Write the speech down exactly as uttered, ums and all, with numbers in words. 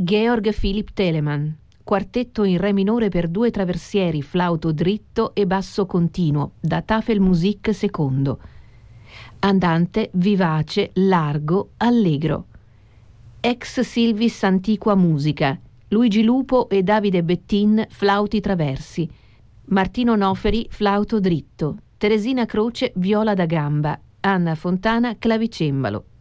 Georg Philipp Telemann, quartetto in re minore per due traversieri, flauto dritto e basso continuo, da Tafelmusik secondo. Andante vivace, largo, allegro. Ex Silvis Antiqua Musica, Luigi Lupo e Davide Bettin, flauti traversi. Martino Noferi, flauto dritto. Teresina Croce, viola da gamba. Anna Fontana, clavicembalo.